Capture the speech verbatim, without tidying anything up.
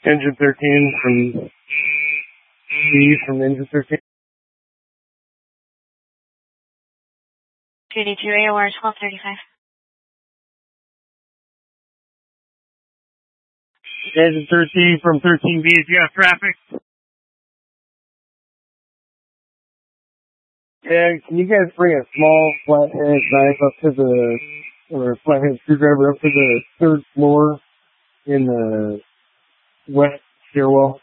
Engine thirteen from B from Engine thirteen. two eighty-two A O R twelve thirty-five. Engine thirteen from thirteen B, if you have traffic. Yeah, can you guys bring a small flathead knife up to the, or a flathead screwdriver up to the third floor in the west stairwell?